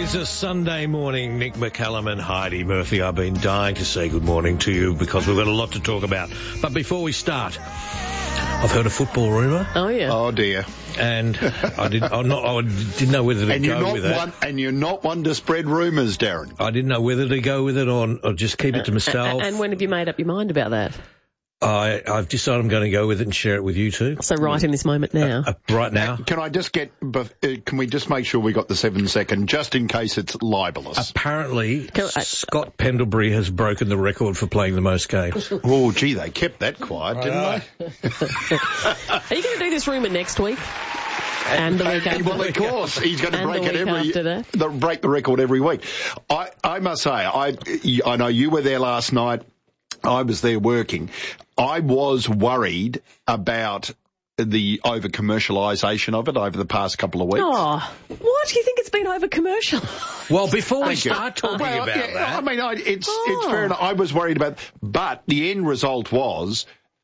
is a Sunday morning. Nick McCallum and Heidi Murphy. I've been dying to say good morning to you because we've got a lot to talk about. But before we start, I've heard a football rumour. Oh, yeah. Oh, dear. And I didn't know whether to go with it. And you're not one to spread rumours, Darren. I didn't know whether to go with it or just keep it to myself. And when have you made up your mind about that? I've decided I'm going to go with it and share it with you too. So right in this moment now. Right now. Can we just make sure we got the 7 second, just in case it's libelous? Apparently, Scott Pendlebury has broken the record for playing the most games. Oh, gee, they kept that quiet, didn't they? Are you going to do this rumour next week? And the week after? Well, of course, he's going to break the record every week. I must say, I know you were there last night. I was there working. I was worried about the over-commercialisation of it over the past couple of weeks. Oh, what? Do you think it's been over-commercial? Well, before we start talking about that... I mean, it's fair enough. I was worried about... But the end result was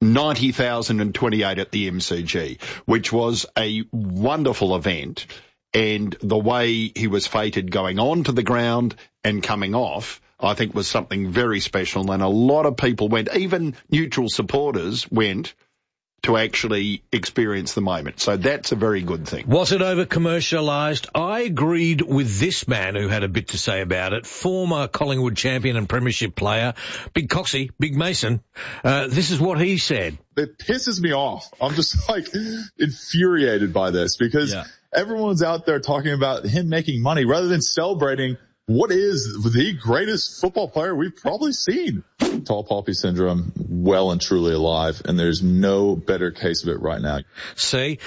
90,028 at the MCG, which was a wonderful event. And the way he was fated going on to the ground and coming off, I think was something very special, and a lot of people went, even neutral supporters went to actually experience the moment. So that's a very good thing. Was it over-commercialised? I agreed with this man who had a bit to say about it, former Collingwood champion and premiership player, Big Coxie, Big Mason. This is what he said. It pisses me off. I'm just infuriated by this because everyone's out there talking about him making money rather than celebrating what is the greatest football player we've probably seen. Tall poppy syndrome, well and truly alive, and there's no better case of it right now. See?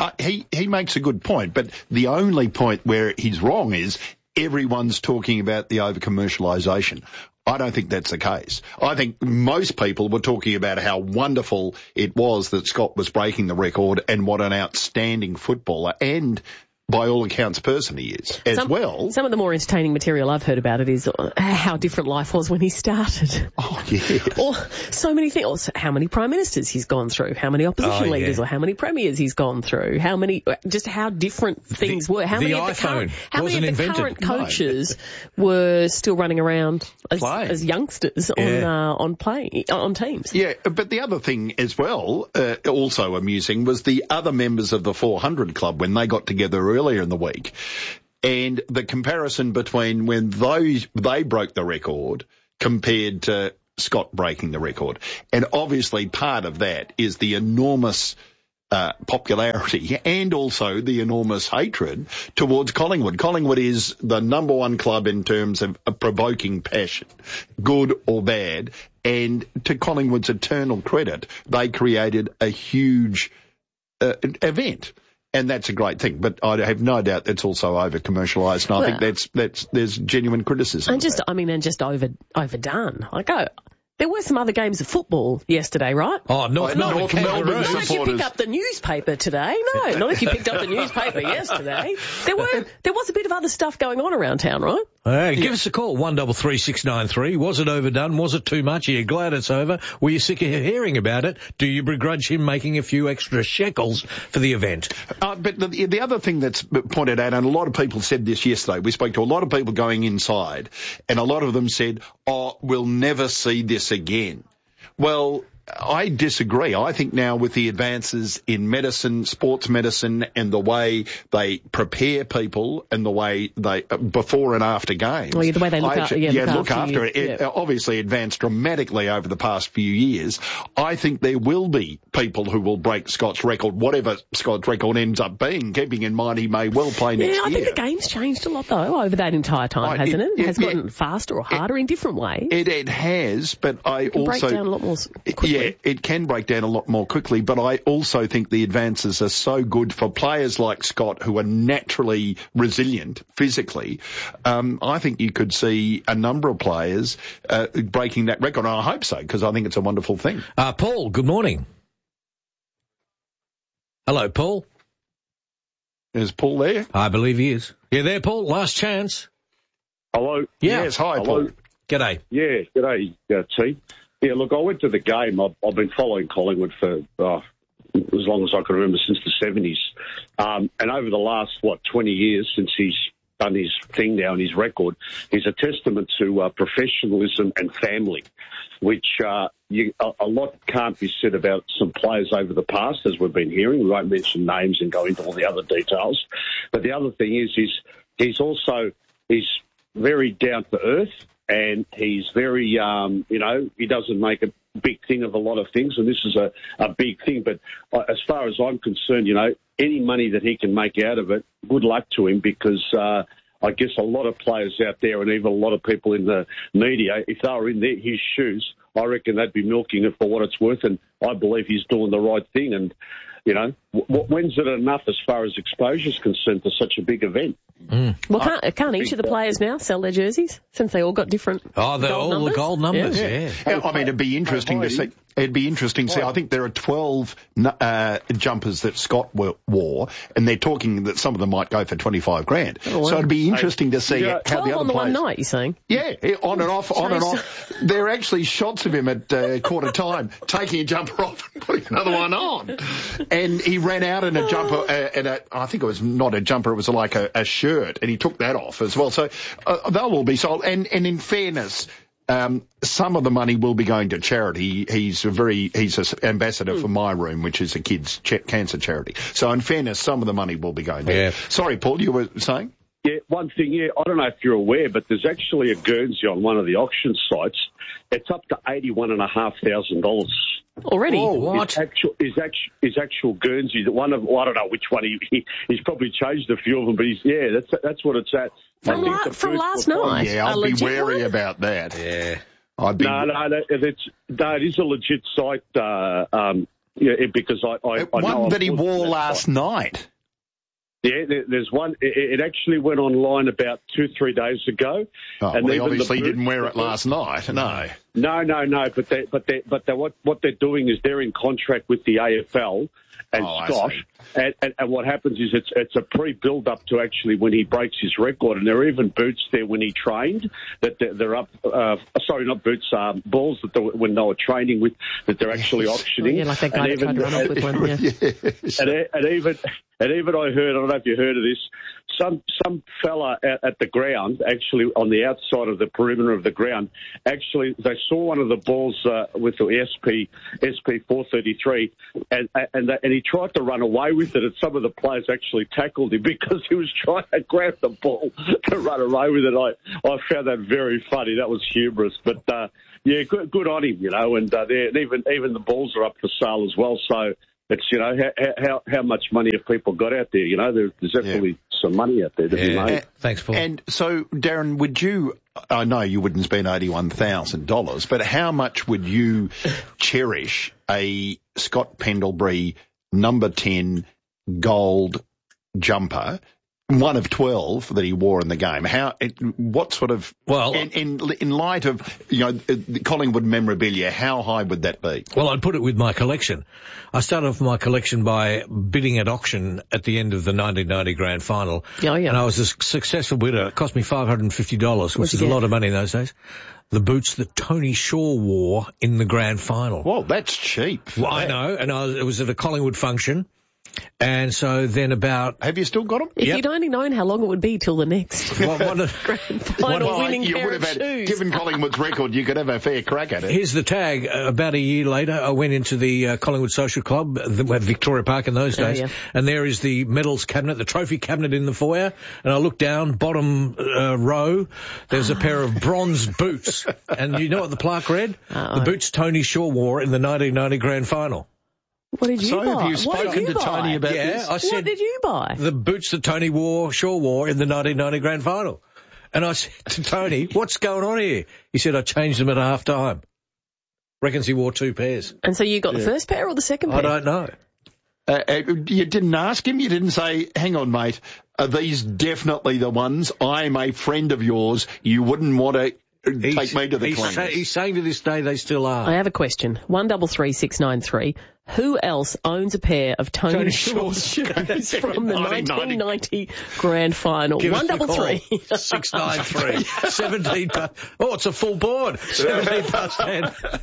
He makes a good point, but the only point where he's wrong is everyone's talking about the over-commercialisation. I don't think that's the case. I think most people were talking about how wonderful it was that Scott was breaking the record and what an outstanding footballer and, by all accounts, person he is as well. Some of the more entertaining material I've heard about it is how different life was when he started. Oh, yeah. Or so many things. How many prime ministers he's gone through, how many opposition leaders, or how many premiers he's gone through, how different things were. How many of the current coaches were still running around as youngsters on teams. Yeah, but the other thing as well, also amusing, was the other members of the 400 Club when they got together earlier in the week, and the comparison between when they broke the record compared to Scott breaking the record. And obviously part of that is the enormous popularity and also the enormous hatred towards Collingwood. Collingwood is the number one club in terms of provoking passion, good or bad, and to Collingwood's eternal credit, they created a huge event. And that's a great thing, but I have no doubt that's also over-commercialised, and I think there's genuine criticism. And just overdone. There were some other games of football yesterday, right? Oh, North Melbourne supporters. Not if you pick up the newspaper today. No, not if you picked up the newspaper yesterday. There was a bit of other stuff going on around town, right? Give us a call, 133693. Was it overdone? Was it too much? Are you glad it's over? Were you sick of hearing about it? Do you begrudge him making a few extra shekels for the event? But the other thing that's pointed out, and a lot of people said this yesterday, we spoke to a lot of people going inside, and a lot of them said, we'll never see this again. Well, I disagree. I think now with the advances in medicine, sports medicine, and the way they prepare people and the way they before and after games. Well, the way they look after it. It obviously advanced dramatically over the past few years. I think there will be people who will break Scott's record, whatever Scott's record ends up being, keeping in mind he may well play next year. I think the game's changed a lot, though, over that entire time, hasn't it? It has gotten faster or harder in different ways. It has, but I also... break down a lot more quickly. Yeah, it can break down a lot more quickly, but I also think the advances are so good for players like Scott who are naturally resilient physically. I think you could see a number of players breaking that record, and I hope so, because I think it's a wonderful thing. Paul, good morning. Hello, Paul. Is Paul there? I believe he is. You there, Paul? Last chance. Hello? Yeah. Yes, hi, Hello. Paul. G'day. Yeah, g'day, T. Yeah, look, I went to the game. I've been following Collingwood for as long as I can remember, since the 70s. And over the last, 20 years since he's done his thing now and his record, is a testament to professionalism and family, which a lot can't be said about some players over the past, as we've been hearing. We won't mention names and go into all the other details. But the other thing is he's very down to earth, and he's very, he doesn't make a big thing of a lot of things, and this is a big thing. But as far as I'm concerned, any money that he can make out of it, good luck to him, because I guess a lot of players out there and even a lot of people in the media, if they were in his shoes, I reckon they'd be milking it for what it's worth, and I believe he's doing the right thing. And, when's it enough as far as exposure is concerned for such a big event? Well, can't each of the players now sell their jerseys, since they all got different the gold numbers, yeah. I mean, it'd be interesting to see. I think there are 12 jumpers that Scott wore, and they're talking that some of them might go for $25,000. So it'd be interesting to see how the other on the one night, you're saying? Yeah, on and off. There are actually shots of him at quarter time taking a jumper off and putting another one on. And he ran out in a jumper, I think it was not a jumper, it was like a shirt, and he took that off as well. So they'll all be sold. And in fairness, some of the money will be going to charity. He's an ambassador for My Room, which is a kids' cancer charity. So in fairness, some of the money will be going there. Yeah. Sorry, Paul, you were saying? Yeah, one thing, I don't know if you're aware, but there's actually a Guernsey on one of the auction sites. It's up to $81,500. Already? Oh, what? His actual Guernsey, I don't know which one he's probably changed a few of them, but that's what it's at. From last night? Yeah, I'd be wary about that. Yeah. It is a legit site, because I know one that he wore last night. Yeah, there's one. It actually went online about 2-3 days ago. Oh, and he obviously didn't wear it last night. No. But what they're doing is they're in contract with the AFL and Scott. And what happens is it's a pre-build up to actually when he breaks his record, and there are even boots there when he trained that they're up. Sorry, not boots, balls that when they were training with that they're actually auctioning. Yeah, like that guy that tried to run off with one. Yeah. And even I don't know if you heard of this, some fella at the ground, actually on the outside of the perimeter of the ground, actually they saw one of the balls with the SP 433, and he tried to run away with it, and some of the players actually tackled him because he was trying to grab the ball to run away with it. I found that very funny. That was humorous, but good on him, and even the balls are up for sale as well. So. It's, how much money have people got out there? There's definitely some money out there to be made. Thanks, Paul. And so, Darren, I know you wouldn't spend $81,000, but how much would you cherish a Scott Pendlebury number 10 gold jumper, one of 12 that he wore in the game? What sort of, in light of, the Collingwood memorabilia, how high would that be? Well, I'd put it with my collection. I started off my collection by bidding at auction at the end of the 1990 grand final. Oh, yeah. And I was a successful bidder. It cost me $550, which is a lot of money in those days. The boots that Tony Shaw wore in the grand final. Well, that's cheap. Well, I know. And it was at a Collingwood function. And so then Have you still got them? If you'd only known how long it would be till the next grand final winning pair of shoes. Given Collingwood's record, you could have a fair crack at it. Here's the tag. About a year later, I went into the Collingwood Social Club, at Victoria Park in those days, and there is the medals cabinet, the trophy cabinet in the foyer, and I look down, bottom row, there's a pair of bronze boots. And you know what the plaque read? The boots Tony Shaw wore in the 1990 grand final. What did you buy? So have you spoken to Tony about this? I said, what did you buy? The boots that Tony Shaw wore in the 1990 grand final. And I said to Tony, what's going on here? He said, I changed them at half time. Reckons he wore 2 pairs. And so you got the first pair or the second pair? I don't know. You didn't ask him? You didn't say, hang on, mate, are these definitely the ones? I'm a friend of yours. You wouldn't want to take me to the cleaners. He's saying to this day they still are. I have a question. 133693. Who else owns a pair of Tony Shaw's shoes from the 1990 Grand Final? 133 693 17. Oh, it's a full board. 17 past 10.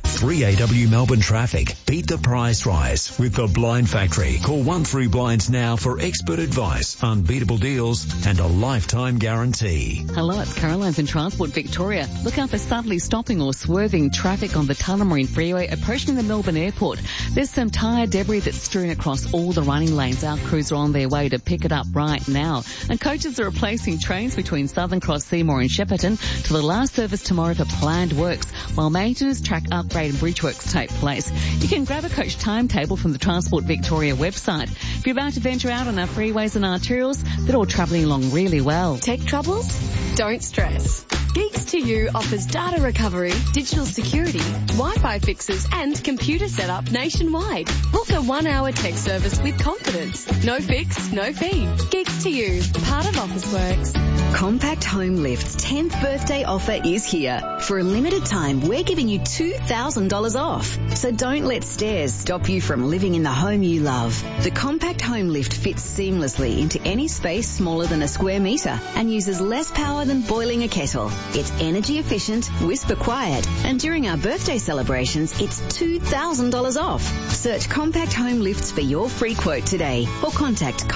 3AW Melbourne traffic. Beat the price rise with the Blind Factory. Call 13Blinds now for expert advice, unbeatable deals, and a lifetime guarantee. Hello, it's Caroline from Transport Victoria. Look out for suddenly stopping or swerving traffic on the Tullamarine Freeway approaching the Melbourne Airport. There's some tyre debris that's strewn across all the running lanes. Our crews are on their way to pick it up right now. And coaches are replacing trains between Southern Cross, Seymour and Shepparton to the last service tomorrow for planned works, while maintenance, track upgrade and bridge works take place. You can grab a coach timetable from the Transport Victoria website. If you're about to venture out on our freeways and arterials, they're all travelling along really well. Tech troubles? Don't stress. Geeks2U offers data recovery, digital security, Wi-Fi fixes and computer setup nationwide. Book a 1-hour tech service with confidence. No fix, no fee. Geeks2U, part of Officeworks. Compact Home Lift's 10th birthday offer is here. For a limited time, we're giving you $2,000 off. So don't let stairs stop you from living in the home you love. The Compact Home Lift fits seamlessly into any space smaller than a square metre and uses less power than boiling a kettle. It's energy efficient, whisper quiet, and during our birthday celebrations, it's $2,000 off. Search Compact Home Lifts for your free quote today or contact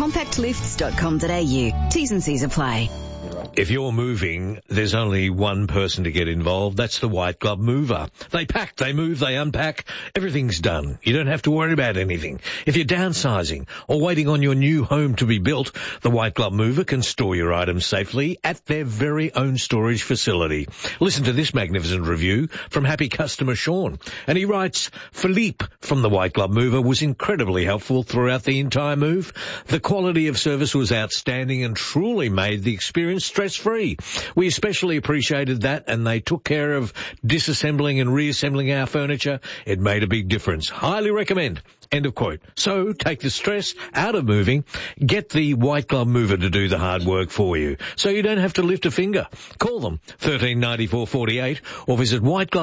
compactlifts.com.au. T's and C's apply. If you're moving, there's only one person to get involved. That's the White Glove Mover. They pack, they move, they unpack. Everything's done. You don't have to worry about anything. If you're downsizing or waiting on your new home to be built, the White Glove Mover can store your items safely at their very own storage facility. Listen to this magnificent review from happy customer Sean. And he writes, Philippe from the White Glove Mover was incredibly helpful throughout the entire move. The quality of service was outstanding and truly made the experience stress-free. We especially appreciated that, and they took care of disassembling and reassembling our furniture. It made a big difference. Highly recommend. End of quote. So take the stress out of moving. Get the White Glove Mover to do the hard work for you, so you don't have to lift a finger. Call them 139448 or visit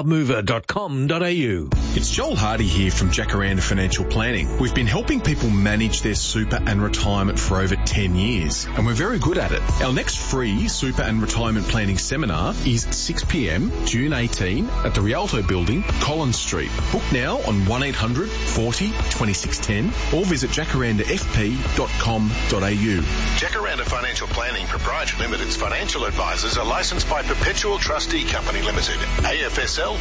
whiteglovemover.com.au. It's Joel Hardy here from Jacaranda Financial Planning. We've been helping people manage their super and retirement for over 10 years, and we're very good at it. Our next free super and retirement planning seminar is 6 p.m, June 18 at the Rialto Building, Collins Street. Book now on 1800 40 2610 or visit jacarandafp.com.au. Jacaranda Financial Planning Proprietary Limited's financial advisors are licensed by Perpetual Trustee Company Limited, AFSL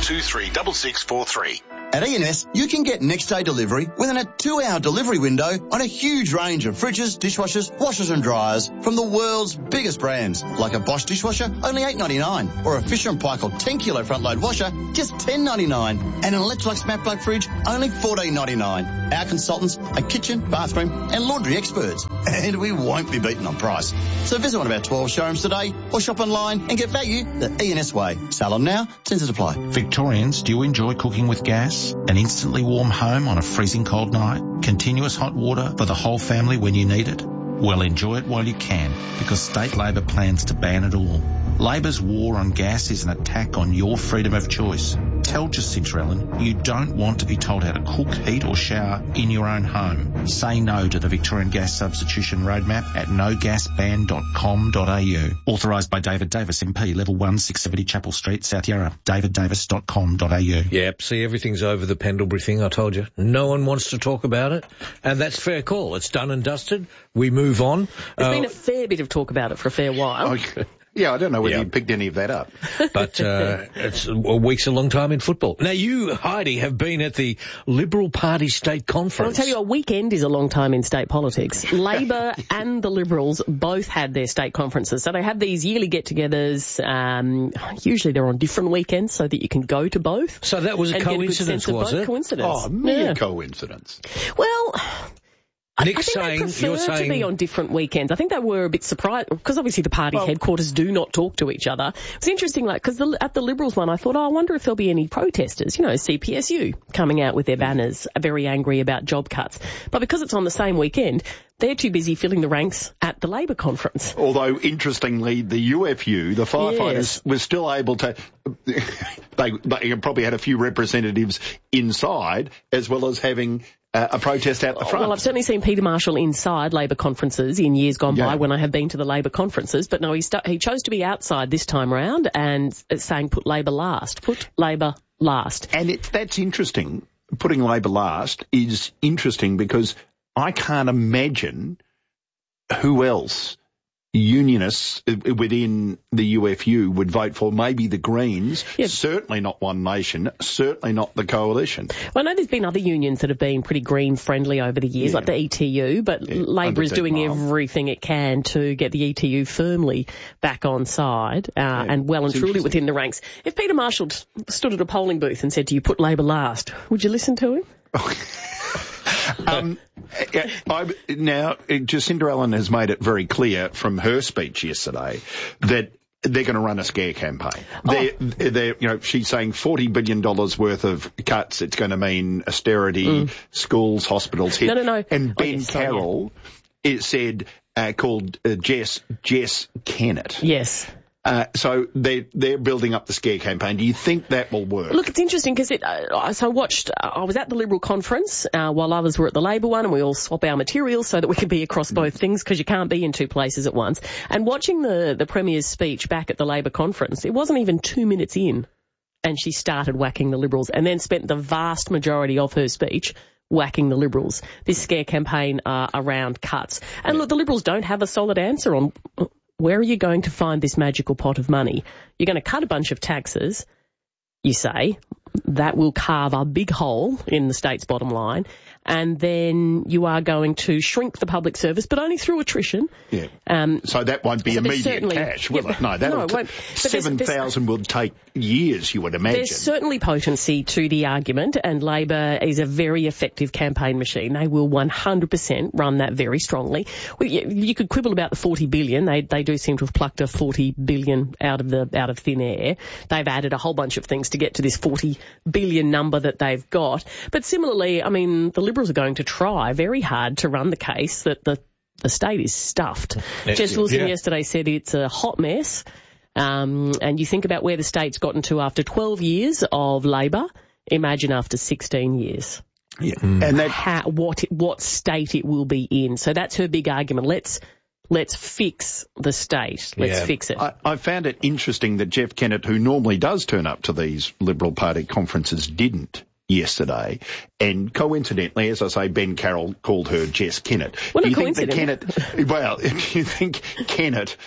236643. At E&S, you can get next day delivery within a 2-hour delivery window on a huge range of fridges, dishwashers, washers and dryers from the world's biggest brands, like a Bosch dishwasher, only $8.99, or a Fisher & Paykel 10 kilo front load washer, just $10.99, and an Electrolux Matte Black fridge, only $14.99. Our consultants are kitchen, bathroom and laundry experts, and we won't be beaten on price. So visit one of our 12 showrooms today or shop online and get value the E&S way. Sell on now, terms apply. Victorians, do you enjoy cooking with gas? An instantly warm home on a freezing cold night? Continuous hot water for the whole family when you need it? Well, enjoy it while you can, because State Labor plans to ban it all. Labor's war on gas is an attack on your freedom of choice. Tell Jacinta Allen you don't want to be told how to cook, heat or shower in your own home. Say no to the Victorian Gas Substitution Roadmap at nogasban.com.au. Authorised by David Davis, MP, Level 1, 670 Chapel Street, South Yarra. daviddavis.com.au. Yep, see, everything's over the Pendlebury thing, I told you. No one wants to talk about it, and that's fair call. It's done and dusted. We move on. There's been a fair bit of talk about it for a fair while. Okay. Yeah, I don't know whether you picked any of that up. But it's a week's a long time in football. Now, you, Heidi, have been at the Liberal Party State Conference. Well, I'll tell you, a weekend is a long time in state politics. Labor and the Liberals both had their state conferences. So they have these yearly get-togethers. Usually they're on different weekends so that you can go to both. So that was a coincidence, was it? Coincidence. Oh, mere coincidence. Well, Nick's I think they prefer to be on different weekends. I think they were a bit surprised because obviously the party headquarters do not talk to each other. It's interesting, because at the Liberals one, I thought, I wonder if there'll be any protesters. CPSU coming out with their banners, very angry about job cuts. But because it's on the same weekend, they're too busy filling the ranks at the Labor conference. Although, interestingly, the UFU, the firefighters, was still able to... They probably had a few representatives inside, as well as having a protest out the front. Well, I've certainly seen Peter Marshall inside Labor conferences in years gone by when I have been to the Labor conferences, but no, he chose to be outside this time round and saying put Labor last. Put Labor last. And that's interesting. Putting Labor last is interesting because I can't imagine who else unionists within the UFU would vote for. Maybe the Greens, certainly not One Nation, certainly not the Coalition. Well, I know there's been other unions that have been pretty Green-friendly over the years, like the ETU, but Labor is doing everything it can to get the ETU firmly back on side and well and truly within the ranks. If Peter Marshall stood at a polling booth and said to you, put Labor last, would you listen to him? Now, Jacinda Allen has made it very clear from her speech yesterday that they're going to run a scare campaign. She's saying $40 billion worth of cuts. It's going to mean austerity, schools, hospitals hit. No. And Ben Carroll said, called Jess Kennett. Yes. So they're building up the scare campaign. Do you think that will work? Look, it's interesting because I was at the Liberal conference while others were at the Labor one, and we all swap our materials so that we can be across both things because you can't be in two places at once. And watching the Premier's speech back at the Labor conference, it wasn't even 2 minutes in, and she started whacking the Liberals and then spent the vast majority of her speech whacking the Liberals. This scare campaign around cuts. And look, the Liberals don't have a solid answer on where are you going to find this magical pot of money? You're going to cut a bunch of taxes, you say. That will carve a big hole in the state's bottom line. And then you are going to shrink the public service, but only through attrition. Yeah. So that won't be immediate cash, will it? No, it won't. 7,000 will take years, you would imagine. There's certainly potency to the argument, and Labor is a very effective campaign machine. They will 100% run that very strongly. You could quibble about the 40 billion. They do seem to have plucked a 40 billion out of thin air. They've added a whole bunch of things to get to this 40 billion number that they've got. But similarly, I mean, the Liberals are going to try very hard to run the case that the state is stuffed. Jess Wilson yesterday said it's a hot mess. And you think about where the state's gotten to after 12 years of Labor, imagine after 16 years. Yeah. And what state it will be in. So that's her big argument. Let's fix the state. Let's fix it. I found it interesting that Jeff Kennett, who normally does turn up to these Liberal Party conferences, didn't yesterday. And coincidentally, as I say, Ben Carroll called her Jess Kennett. Well, do you think Kennett,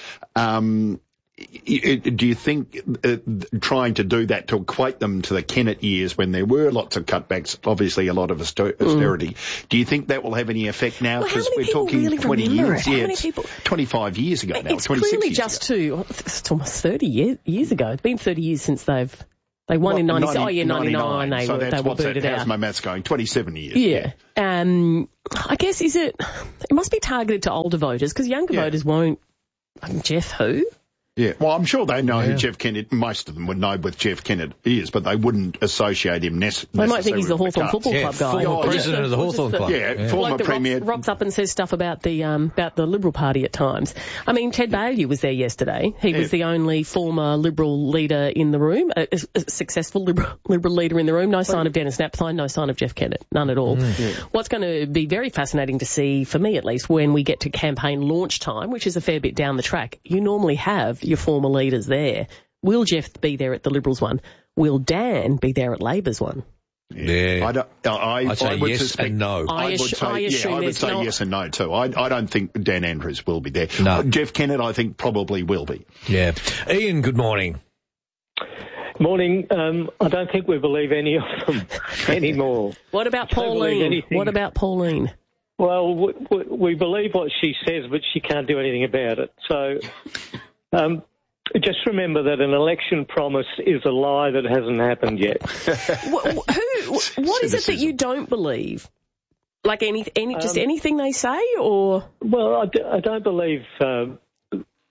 do you think trying to do that to equate them to the Kennett years when there were lots of cutbacks, obviously a lot of austerity, do you think that will have any effect now? Because we're talking really 20 years. How many people? 25 years ago now. It's clearly it's almost 30 years ago. It's been 30 years since they won in 99. 99. They were booted out. How's my maths going? 27 years. Yeah. I guess it must be targeted to older voters because younger voters won't. Jeff who? Yeah, well, I'm sure they know who Jeff Kennett, most of them would know what Jeff Kennett is, but they wouldn't associate him necessarily. They might think he's the Hawthorn Football Club guy. Former president of the Hawthorn Club. Former like premier. Rocks up and says stuff about the Liberal Party at times. I mean, Ted Baillieu was there yesterday. He was the only former Liberal leader in the room, a successful Liberal leader in the room. No sign of Dennis Napthine, no sign of Jeff Kennett, none at all. What's going to be very fascinating to see, for me at least, when we get to campaign launch time, which is a fair bit down the track, you normally have your former leaders there. Will Jeff be there at the Liberals one? Will Dan be there at Labor's one? Yeah. I'd say yes and no. I would say yes and no too. I don't think Dan Andrews will be there. No. Jeff Kennett, I think, probably will be. Yeah. Ian, good morning. Morning. I don't think we believe any of them anymore. What about Pauline? What about Pauline? Well, we believe what she says, but she can't do anything about it. So just remember that an election promise is a lie that hasn't happened yet. What is it that you don't believe? Like just anything they say, or? Well, I don't believe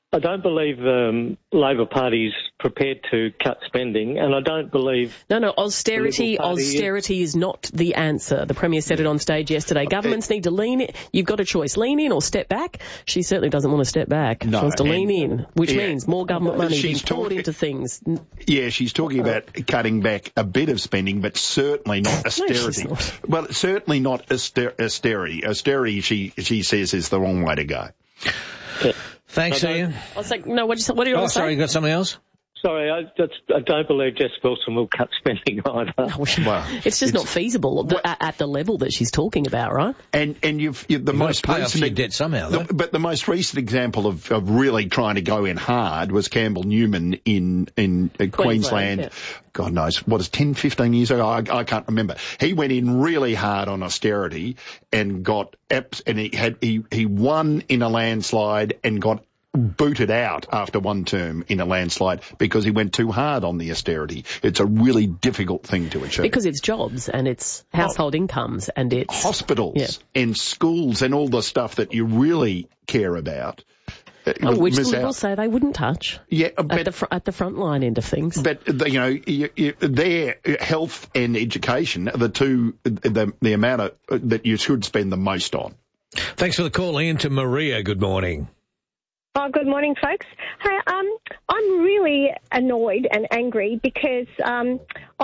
I don't believe Labor Party's prepared to cut spending, and I don't believe... No, austerity is not the answer. The Premier said it on stage yesterday. Governments need to lean in. You've got a choice, lean in or step back. She certainly doesn't want to step back. She wants to lean in, which means more government money being poured into things. Yeah, she's talking about cutting back a bit of spending, but certainly not austerity. No, she's not. Well, certainly not austerity. Austerity, she says, is the wrong way to go. Yeah. Thanks, Ian. I was like, no, what do you want to say? Sorry, you got something else? Sorry, I don't believe Jess Wilson will cut spending either. Well, it's just not feasible at the level that she's talking about, right? And you've the most pay off your recent debt somehow. But the most recent example of really trying to go in hard was Campbell Newman in Queensland. Yeah. God knows, 10, 15 years ago? I can't remember. He went in really hard on austerity and he won in a landslide and got booted out after one term in a landslide because he went too hard on the austerity. It's a really difficult thing to achieve. Because it's jobs and it's household incomes and it's... Hospitals and schools and all the stuff that you really care about. Which the Liberals say they wouldn't touch. Yeah, at the front line end of things. But their health and education are the amount that you should spend the most on. Thanks for the call, Ian. To Maria, good morning. Oh, good morning, folks. Hey, I'm really annoyed and angry because I'm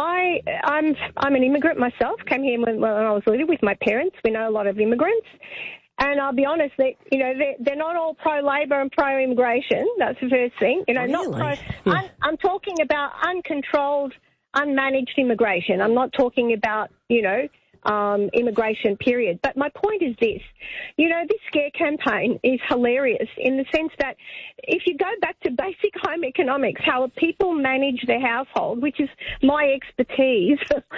an immigrant myself. Came here when I was little with my parents. We know a lot of immigrants. And I'll be honest, they're not all pro-Labor and pro-immigration. That's the first thing. Really? Not pro. Yeah. I'm talking about uncontrolled, unmanaged immigration. I'm not talking about, immigration, period. But my point is this. This scare campaign is hilarious in the sense that if you go back to basic home economics, how people manage their household, which is my expertise,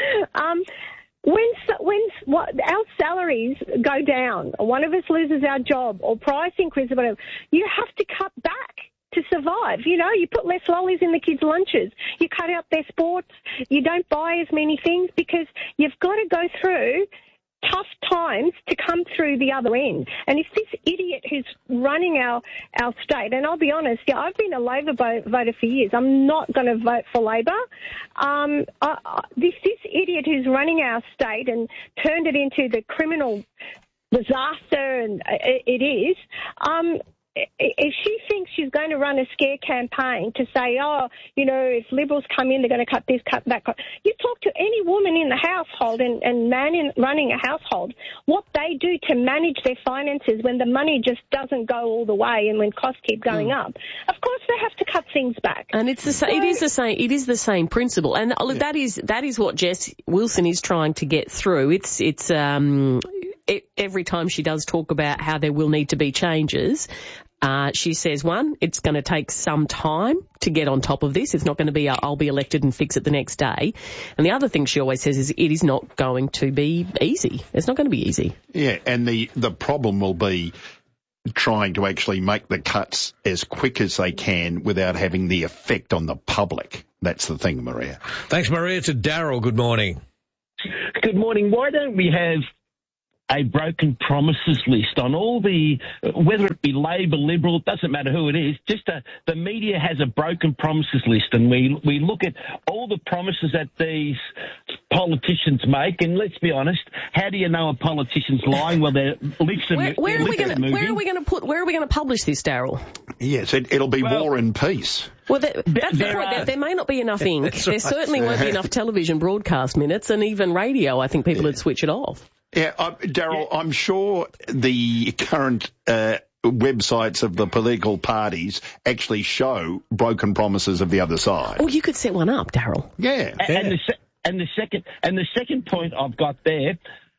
when our salaries go down, or one of us loses our job, or price increase, or whatever, you have to cut back to survive. You put less lollies in the kids' lunches. You cut out their sports. You don't buy as many things because you've got to go through tough times to come through the other end. And if this idiot who's running our state, and I'll be honest, I've been a Labor voter for years. I'm not going to vote for Labor. This idiot who's running our state and turned it into the criminal disaster, and it is, if she thinks she's going to run a scare campaign to say, if Liberals come in, they're going to cut this, cut that. You talk to any woman in the household and man running a household, what they do to manage their finances when the money just doesn't go all the way and when costs keep going up. Of course, they have to cut things back. And it's the same. It is the same principle. And that is what Jess Wilson is trying to get through. It's every time she does talk about how there will need to be changes, she says, one, it's going to take some time to get on top of this. It's not going to be I'll be elected and fix it the next day. And the other thing she always says is it is not going to be easy. It's not going to be easy. Yeah, and the problem will be trying to actually make the cuts as quick as they can without having the effect on the public. That's the thing, Maria. Thanks, Maria. To Daryl, good morning. Good morning. Why don't we have a broken promises list on all whether it be Labor, Liberal, it doesn't matter who it is, the media has a broken promises list, and we look at all the promises that these politicians make, and let's be honest, how do you know a politician's lying? Well, their lips are moving. Where are we going to publish this, Daryl? Yes, it'll be War and Peace. Well, that's the point. There may not be enough ink. There certainly won't be enough television broadcast minutes, and even radio. I think people would switch it off. Yeah, Daryl, I'm sure the current websites of the political parties actually show broken promises of the other side. Well, you could set one up, Daryl. Yeah. And the second point I've got there,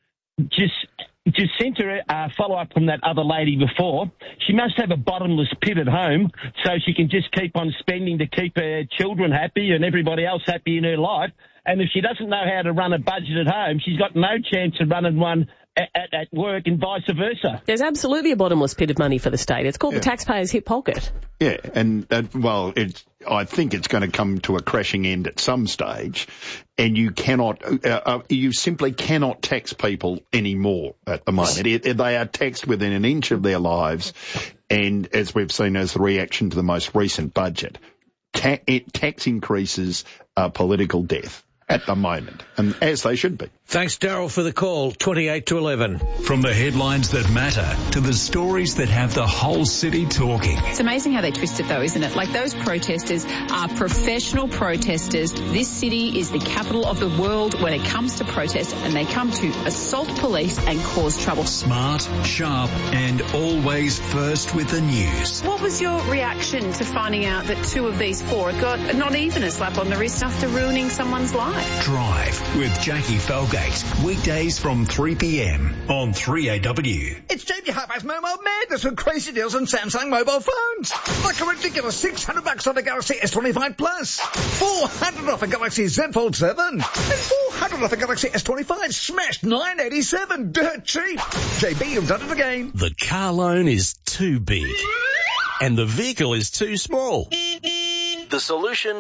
Jacinta, follow up from that other lady before, she must have a bottomless pit at home so she can just keep on spending to keep her children happy and everybody else happy in her life. And if she doesn't know how to run a budget at home, she's got no chance of running one at work and vice versa. There's absolutely a bottomless pit of money for the state. It's called the taxpayer's hip pocket. Yeah, and I think it's going to come to a crashing end at some stage, and you simply cannot tax people anymore at the moment. They are taxed within an inch of their lives, and as we've seen as the reaction to the most recent budget, tax increases are political death at the moment, and as they should be. Thanks, Daryl, for the call. 28 to 11. From the headlines that matter to the stories that have the whole city talking. It's amazing how they twist it, though, isn't it? Like, those protesters are professional protesters. This city is the capital of the world when it comes to protest, and they come to assault police and cause trouble. Smart, sharp, and always first with the news. What was your reaction to finding out that 2 of these 4 got not even a slap on the wrist after ruining someone's life? Drive with Jackie Felgate. Weekdays from 3 p.m. on 3AW. It's Jamie Harper's Mobile Madness with crazy deals on Samsung mobile phones. Like a ridiculous $600 on a Galaxy S25 Plus, $400 off a Galaxy Z Fold 7, and $400 off a Galaxy S25 smashed $987. Dirt cheap. JB, you've done it again. The car loan is too big, and the vehicle is too small. The solution?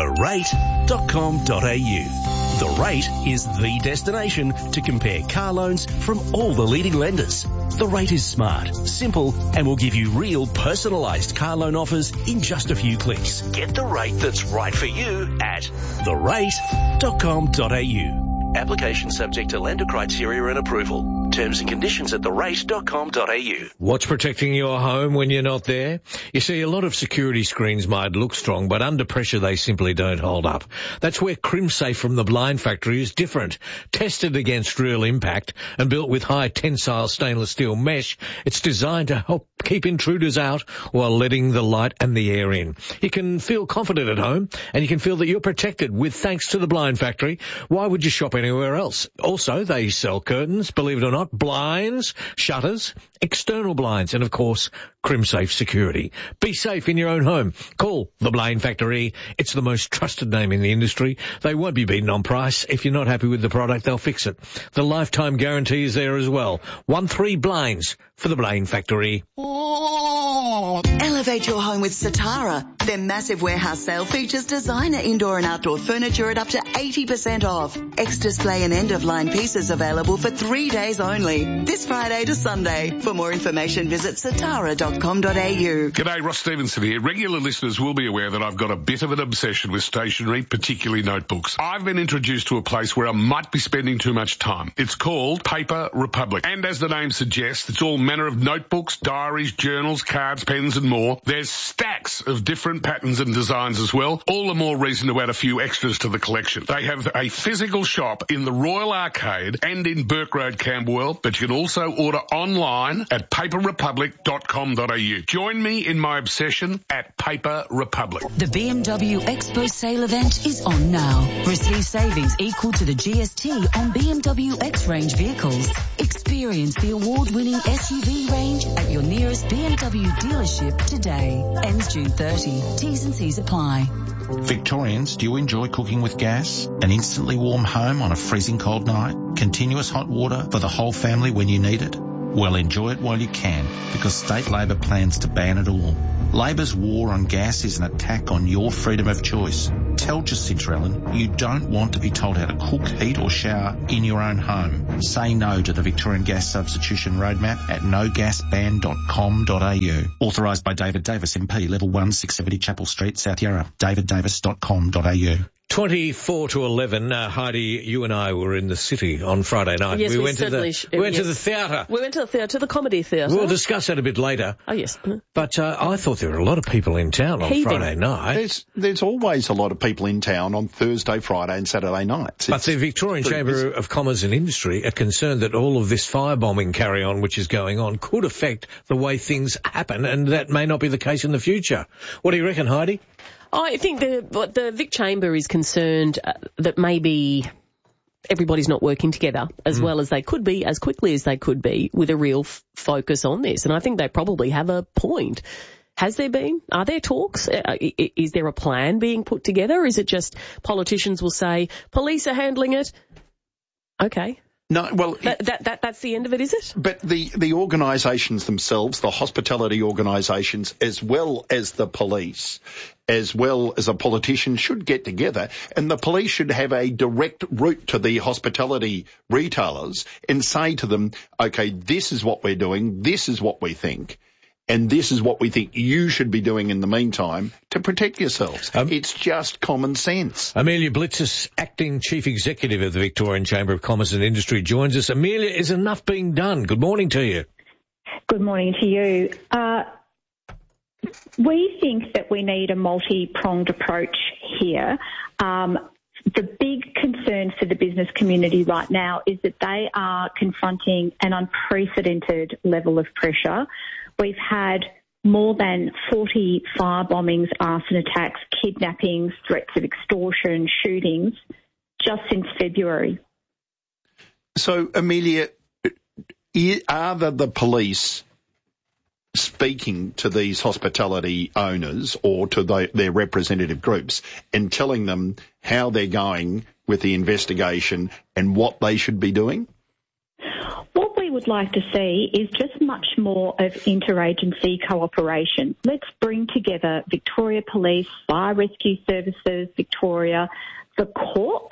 therate.com.au. The Rate is the destination to compare car loans from all the leading lenders. The Rate is smart, simple, and will give you real personalised car loan offers in just a few clicks. Get the rate that's right for you at therate.com.au. Application subject to lender criteria and approval. Terms and conditions at therate.com.au. What's protecting your home when you're not there? You see, a lot of security screens might look strong, but under pressure they simply don't hold up. That's where CrimSafe from the Blind Factory is different. Tested against real impact and built with high tensile stainless steel mesh, it's designed to help keep intruders out while letting the light and the air in. You can feel confident at home, and you can feel that you're protected with thanks to the Blind Factory. Why would you shop anywhere else? Also, they sell curtains, believe it or not, blinds, shutters, external blinds, and of course, CrimSafe security. Be safe in your own home. Call the Blind Factory. It's the most trusted name in the industry. They won't be beaten on price. If you're not happy with the product, they'll fix it. The lifetime guarantee is there as well. 13 blinds for the Blind Factory. Elevate your home with Satara. Their massive warehouse sale features designer indoor and outdoor furniture at up to 80% off. Ex-display and end-of-line pieces available for 3 days only. This Friday to Sunday. For more information, visit satara.com.au. G'day, Ross Stevenson here. Regular listeners will be aware that I've got a bit of an obsession with stationery, particularly notebooks. I've been introduced to a place where I might be spending too much time. It's called Paper Republic. And as the name suggests, it's all manner of notebooks, diaries, journals, cards, pens and more. There's stacks of different patterns and designs as well. All the more reason to add a few extras to the collection. They have a physical shop in the Royal Arcade and in Burke Road, Camberwell, but you can also order online at paperrepublic.com.au. Join me in my obsession at Paper Republic. The BMW Expo sale event is on now. Receive savings equal to the GST on BMW X-Range vehicles. Experience the award-winning SUV range at your nearest BMW dealership today. Ends June 30. T's and C's apply. Victorians, do you enjoy cooking with gas? An instantly warm home on a freezing cold night? Continuous hot water for the whole family when you need it? Well, enjoy it while you can, because State Labor plans to ban it all. Labor's war on gas is an attack on your freedom of choice. Tell Jacinta Allen you don't want to be told how to cook, heat or shower in your own home. Say no to the Victorian Gas Substitution Roadmap at nogasban.com.au. Authorised by David Davis, MP, Level 1, 670 Chapel Street, South Yarra. daviddavis.com.au. 24 to 11. Heidi, you and I were in the city on Friday night. Yes, we went to the theatre. We went to the theatre, to the comedy theatre. We'll discuss that a bit later. Oh, yes. But I thought there were a lot of people in town on Friday night. There's always a lot of people in town on Thursday, Friday and Saturday nights. But the Victorian Chamber of Commerce and Industry are concerned that all of this firebombing carry-on which is going on could affect the way things happen, and that may not be the case in the future. What do you reckon, Heidi? I think the Vic Chamber is concerned that maybe everybody's not working together as well as they could be, as quickly as they could be, with a real focus on this. And I think they probably have a point. Has there been? Are there talks? Is there a plan being put together? Or is it just politicians will say, police are handling it? Okay. No, well... That's the end of it, is it? But the organisations themselves, the hospitality organisations, as well as the police, as well as a politician, should get together, and the police should have a direct route to the hospitality retailers and say to them, okay, this is what we're doing, this is what we think, and this is what we think you should be doing in the meantime to protect yourselves. It's just common sense. Amelia Blitzis, Acting Chief Executive of the Victorian Chamber of Commerce and Industry, joins us. Amelia, is enough being done? Good morning to you. Good morning to you. We think that we need a multi-pronged approach here. The big concern for the business community right now is that they are confronting an unprecedented level of pressure. We've had more than 40 fire bombings, arson attacks, kidnappings, threats of extortion, shootings, just since February. So, Amelia, are the police speaking to these hospitality owners or to their representative groups and telling them how they're going with the investigation and what they should be doing? What we would like to see is just much more of interagency cooperation. Let's bring together Victoria Police, Fire Rescue Services, Victoria, the courts,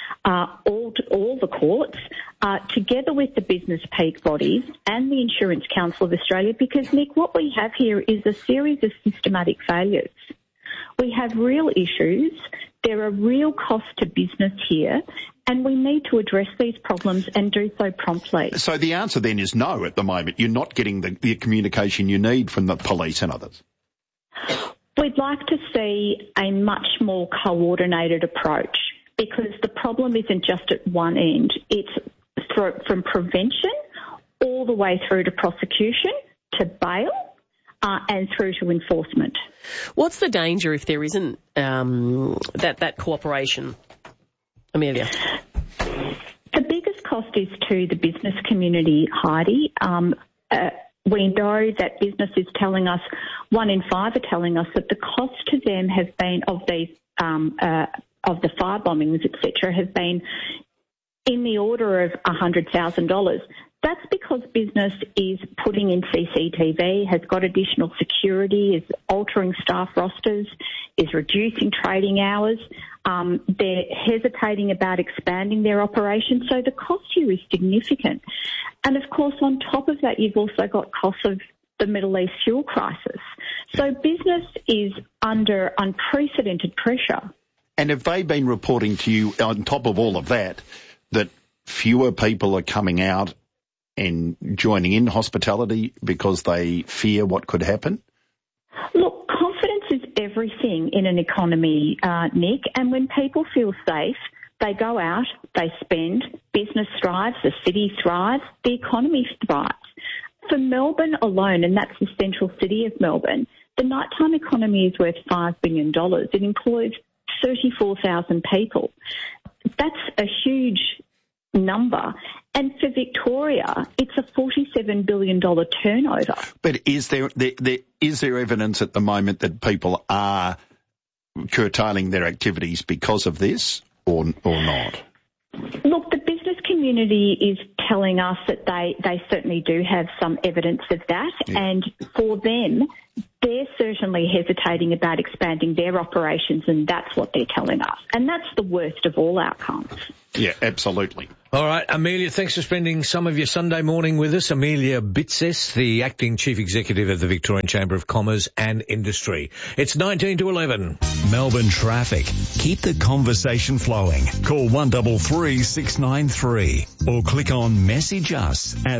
all the courts, together with the business peak bodies and the Insurance Council of Australia, because, Nick, what we have here is a series of systematic failures. We have real issues. There are real costs to business here, and we need to address these problems and do so promptly. So the answer then is no at the moment. You're not getting the communication you need from the police and others. We'd like to see a much more coordinated approach, because the problem isn't just at one end. It's from prevention all the way through to prosecution, to bail, and through to enforcement. What's the danger if there isn't that cooperation, Amelia? The biggest cost is to the business community, Heidi. We know that business is telling us, 1 in 5 are telling us that the cost to them has been of these of the fire bombings, etc., has been in the order of $100,000. That's because business is putting in CCTV, has got additional security, is altering staff rosters, is reducing trading hours. They're hesitating about expanding their operations. So the cost here is significant. And, of course, on top of that, you've also got costs of the Middle East fuel crisis. So business is under unprecedented pressure. And have they been reporting to you, on top of all of that fewer people are coming out and joining in hospitality because they fear what could happen? Look, confidence is everything in an economy, Nick, and when people feel safe, they go out, they spend, business thrives, the city thrives, the economy thrives. For Melbourne alone, and that's the central city of Melbourne, the nighttime economy is worth $5 billion. It employs 34,000 people. That's a huge number. And for Victoria, it's a $47 billion turnover. But is there evidence at the moment that people are curtailing their activities because of this or not? Look, the business community is telling us that they certainly do have some evidence of that. Yeah. And for them, they're certainly hesitating about expanding their operations, and that's what they're telling us. And that's the worst of all outcomes. Yeah, absolutely. All right, Amelia, thanks for spending some of your Sunday morning with us. Amelia Blitzis, the Acting Chief Executive of the Victorian Chamber of Commerce and Industry. It's 19 to 11. Melbourne traffic. Keep the conversation flowing. Call 133 693 or click on Message Us at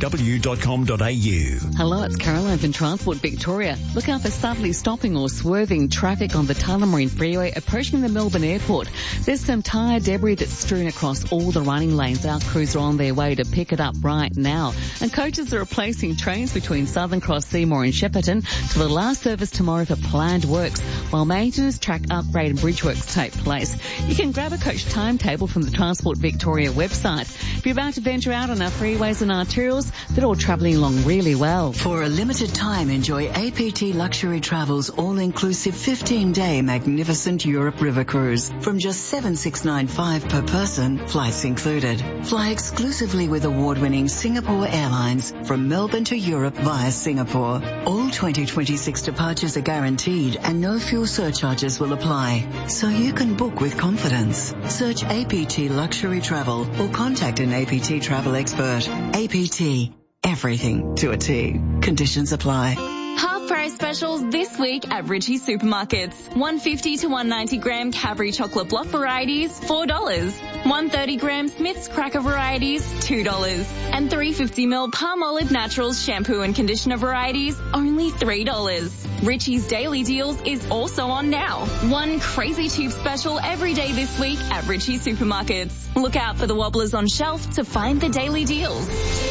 3aw.com.au. Hello, it's Caroline from Transport Victoria. Look out for suddenly stopping or swerving traffic on the Tullamarine Freeway approaching the Melbourne Airport. There's some tyre debris that's strewn across all the running running lanes. Our crews are on their way to pick it up right now. And coaches are replacing trains between Southern Cross, Seymour and Shepparton for the last service tomorrow for planned works, while maintenance, track upgrade and bridge works take place. You can grab a coach timetable from the Transport Victoria website. If you're about to venture out on our freeways and arterials, they're all travelling along really well. For a limited time, enjoy APT Luxury Travel's all-inclusive 15-day magnificent Europe River Cruise from just $7,695 per person, flights included. Fly exclusively with award-winning Singapore Airlines from Melbourne to Europe via Singapore. All 2026 departures are guaranteed and no fuel surcharges will apply, so you can book with confidence. Search APT Luxury Travel or contact an APT travel expert. APT. Everything to a T. Conditions apply. Half price specials this week at Ritchie Supermarkets. 150 to 190 gram Cadbury chocolate block varieties, $4. 130 gram Smith's cracker varieties, $2. And 350ml Palmolive Naturals shampoo and conditioner varieties, only $3. Ritchie's Daily Deals is also on now. One crazy tube special every day this week at Ritchie Supermarkets. Look out for the wobblers on shelf to find the daily deals.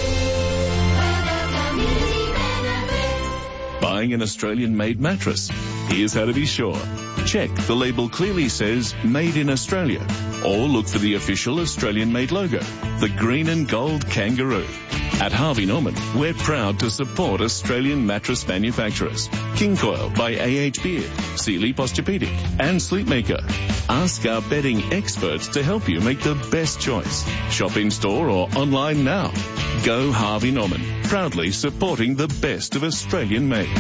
Buying an Australian-made mattress? Here's how to be sure. Check the label clearly says Made in Australia, or look for the official Australian-made logo, the green and gold kangaroo. At Harvey Norman, we're proud to support Australian mattress manufacturers. King Coil by A.H. Beard, Sealy Posturepedic and Sleepmaker. Ask our bedding experts to help you make the best choice. Shop in store or online now. Go Harvey Norman, proudly supporting the best of Australian made.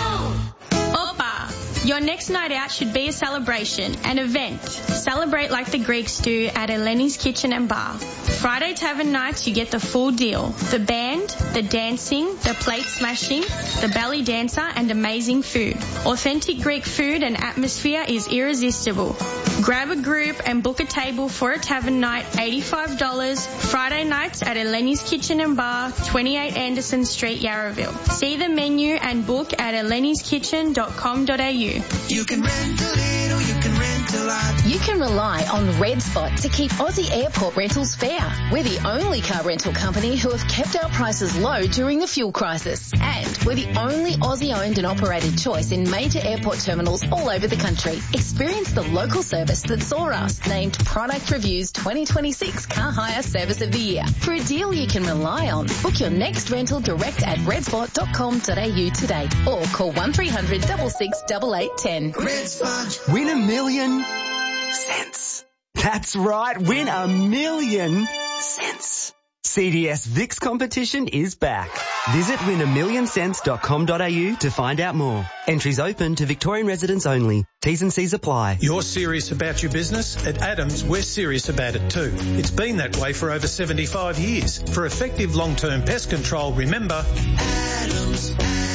Your next night out should be a celebration, an event. Celebrate like the Greeks do at Eleni's Kitchen and Bar. Friday Tavern nights, you get the full deal. The band, the dancing, the plate smashing, the belly dancer, and amazing food. Authentic Greek food and atmosphere is irresistible. Grab a group and book a table for a tavern night, $85. Friday nights at Eleni's Kitchen and Bar, 28 Anderson Street, Yarraville. See the menu and book at eleniskitchen.com.au. You can rent a little, you can rent a lot. You can rely on Red Spot to keep Aussie airport rentals fair. We're the only car rental company who have kept our prices low during the fuel crisis. And we're the only Aussie-owned and operated choice in major airport terminals all over the country. Experience the local service that saw us named Product Review's 2026 Car Hire Service of the Year. For a deal you can rely on, book your next rental direct at redspot.com.au today or call 1300 668810. Red Spot. Win $1 million cents. That's right, win $1 million cents. CDS VIX competition is back. Visit win1millioncents.com.au to find out more. Entries open to Victorian residents only. T's and C's apply. You're serious about your business? At Adams, we're serious about it too. It's been that way for over 75 years. For effective long-term pest control, remember Adams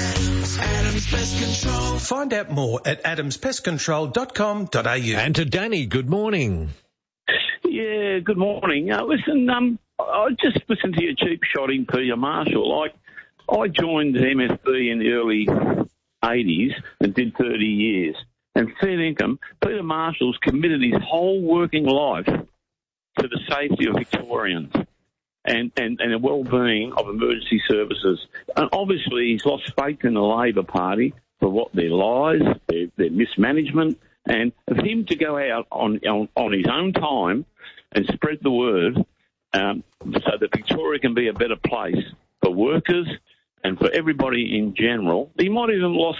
Pest Control. Find out more at adamspestcontrol.com.au. And to Danny, good morning. Yeah, good morning. Listen, I just listened to your cheap shotting, Peter Marshall. I joined MFB in the early 80s and did 30 years. And fair income, Peter Marshall's committed his whole working life to the safety of Victorians and the well-being of emergency services. And obviously he's lost faith in the Labor Party for what their lies, their mismanagement, and for him to go out on his own time and spread the word so that Victoria can be a better place for workers and for everybody in general. He might even lost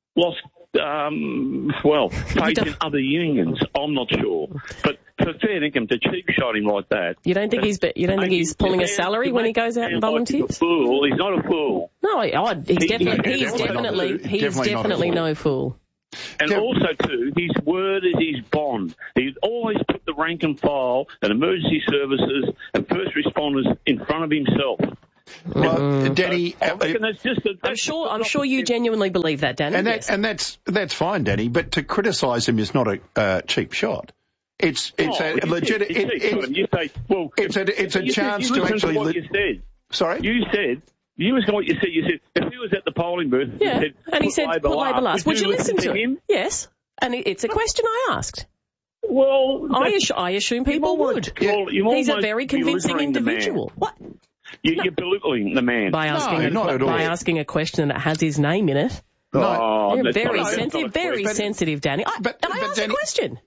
faith in other unions. I'm not sure, but for fair income to cheap shot him like that. You don't think he's pulling a salary when he goes out and volunteers? He's a fool. He's not a fool. No, he's definitely no fool. And also, too, his word is his bond. He's always put the rank and file and emergency services and first responders in front of himself. Well, Danny, I'm sure you genuinely believe that, Danny. And that's fine, Danny. But to criticise him is not a cheap shot. It's a legit. It's a chance to actually. What you said. Sorry, you said. You listen to what you said. You said if he was at the polling booth, yeah, he said, put Labor last. Would you listen to him? Yes, and it's a question I asked. Well, I assume people would. He's a very convincing individual. What? You're belittling the man. By asking a question that has his name in it. No. You're very sensitive, Danny. Can I ask a question?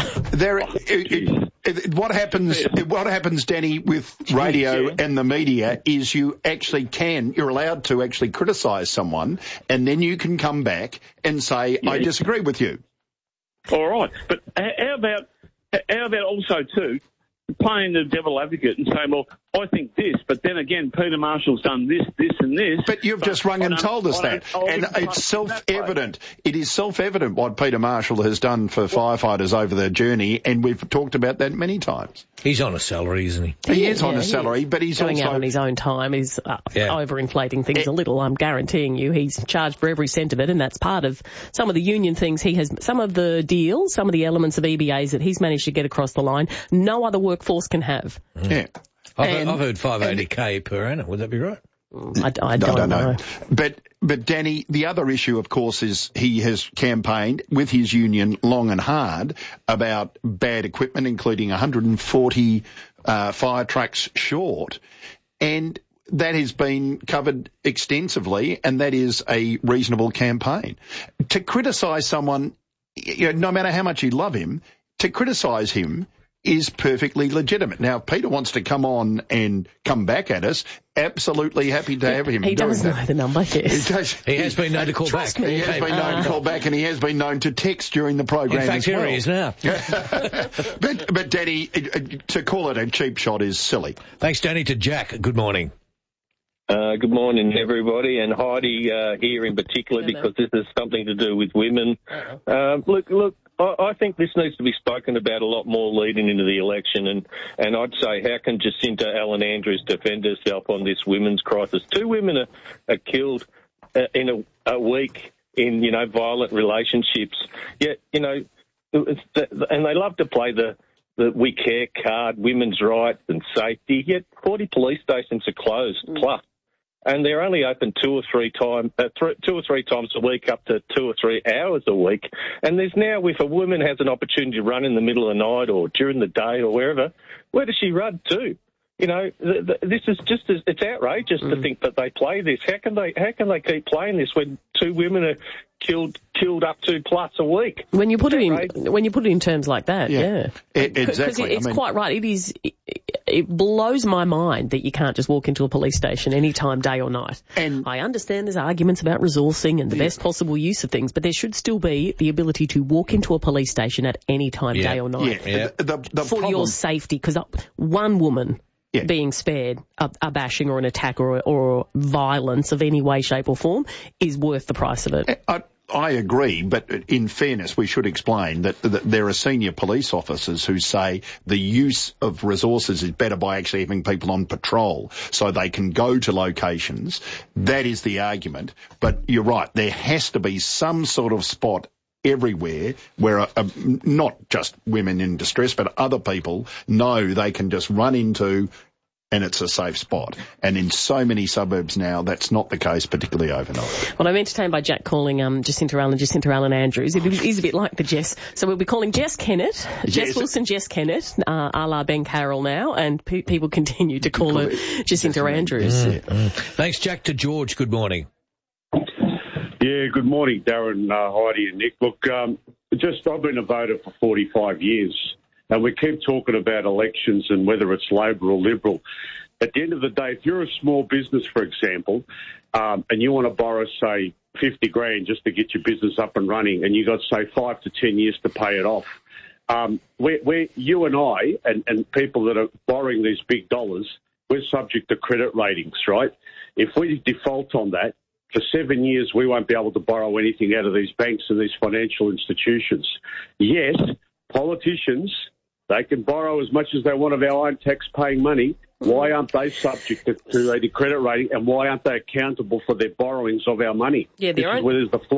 What happens, Danny, with radio and the media is you're allowed to actually criticise someone, and then you can come back and say, I disagree with you. All right. But how about also, too, playing the devil advocate and saying, well, I think this, but then again, Peter Marshall's done this, and this. But you've just rung and told us that. And it's self-evident. It is self-evident what Peter Marshall has done for firefighters over their journey, and we've talked about that many times. He's on a salary, isn't he? He is on a salary, but he's going out on his own time. He's overinflating things a little. I'm guaranteeing you he's charged for every cent of it, and that's part of some of the union things he has, some of the deals, some of the elements of EBAs that he's managed to get across the line. No other workforce can have. Yeah. I've heard 580k per annum. Would that be right? I don't know. But Danny, the other issue, of course, is he has campaigned with his union long and hard about bad equipment, including 140 fire trucks short, and that has been covered extensively, and that is a reasonable campaign. To criticise someone, no matter how much you love him, to criticise him is perfectly legitimate. Now, if Peter wants to come on and come back at us, absolutely happy to have him. He does know the number, yes. He has been known to call back. He has been known to call back, and he has been known to text during the program as well. In fact, here he is now. But Danny, to call it a cheap shot is silly. Thanks, Danny. To Jack, good morning. Good morning, everybody, and Heidi here in particular, because this has something to do with women. Look, I think this needs to be spoken about a lot more leading into the election, and I'd say, how can Jacinta Allen Andrews defend herself on this women's crisis? 2 women are killed in a week in, violent relationships. Yet, and they love to play the we care card, women's rights and safety, yet 40 police stations are closed, plus. And they're only open 2 or 3 times a week, up to 2 or 3 hours a week. And there's now, if a woman has an opportunity to run in the middle of the night or during the day or wherever, where does she run to? This is it's outrageous to think that they play this. How can they keep playing this when 2 women are killed up to plus a week? When you put it in terms like that, exactly. It's quite right. It blows my mind that you can't just walk into a police station any time, day or night. And I understand there's arguments about resourcing and the best possible use of things, but there should still be the ability to walk into a police station at any time, day or night, for your safety. Because one woman being spared a bashing or an attack or violence of any way, shape or form is worth the price of it. I agree, but in fairness, we should explain that there are senior police officers who say the use of resources is better by actually having people on patrol so they can go to locations. That is the argument. But you're right, there has to be some sort of spot everywhere where not just women in distress, but other people know they can just run into, and it's a safe spot. And in so many suburbs now, that's not the case, particularly overnight. Well, I'm entertained by Jack calling Jacinta Allen Andrews. It is a bit like the Jess. So we'll be calling Jess Kennett, Jess Wilson, Jess Kennett, a la Ben Carroll now, and people continue to call her Jacinta Andrews. Thanks, Jack. To George, good morning. Yeah, good morning, Darren, Heidi and Nick. Look, I've been a voter for 45 years. And we keep talking about elections and whether it's Labor or Liberal. At the end of the day, if you're a small business, for example, and you want to borrow, say, 50 grand just to get your business up and running, and you've got, say, 5 to 10 years to pay it off, you and I and people that are borrowing these big dollars, we're subject to credit ratings, right? If we default on that, for 7 years, we won't be able to borrow anything out of these banks and these financial institutions. Yes, politicians, they can borrow as much as they want of our own tax-paying money. Why aren't they subject to a credit rating, and why aren't they accountable for their borrowings of our money? Yeah, this is where there's the